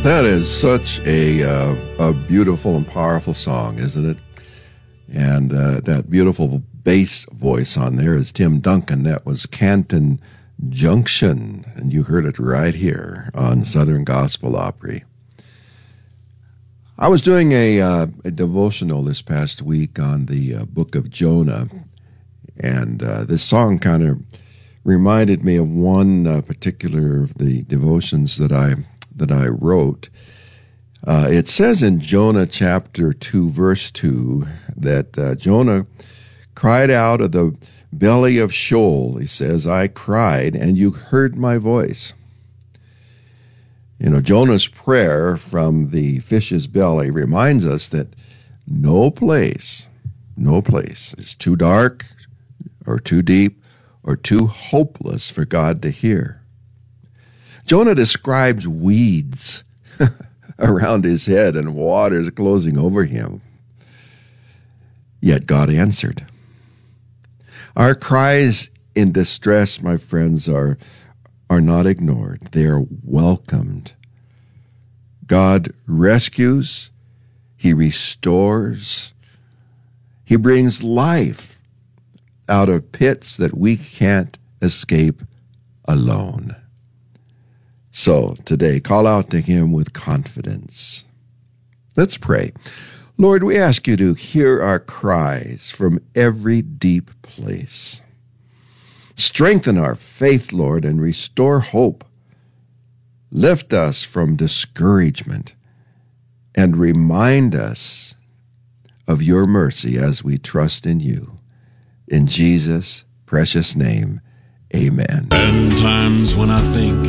That is such a beautiful and powerful song, isn't it? And that beautiful bass voice on there is Tim Duncan. That was Canton Junction, and you heard it right here on Southern Gospel Opry. I was doing a devotional this past week on the book of Jonah, and this song kind of reminded me of one particular of the devotions that I wrote. It says in Jonah chapter 2, verse 2, that Jonah cried out of the belly of Sheol. He says, I cried, and you heard my voice. You know, Jonah's prayer from the fish's belly reminds us that no place is too dark or too deep or too hopeless for God to hear. Jonah describes weeds around his head and waters closing over him. Yet God answered. Our cries in distress, my friends, are not ignored. They are welcomed. God rescues. He restores. He brings life out of pits that we can't escape alone. So today, call out to Him with confidence. Let's pray. Lord, we ask you to hear our cries from every deep place. Strengthen our faith, Lord, and restore hope. Lift us from discouragement and remind us of your mercy as we trust in you. In Jesus' precious name, amen. And times when I think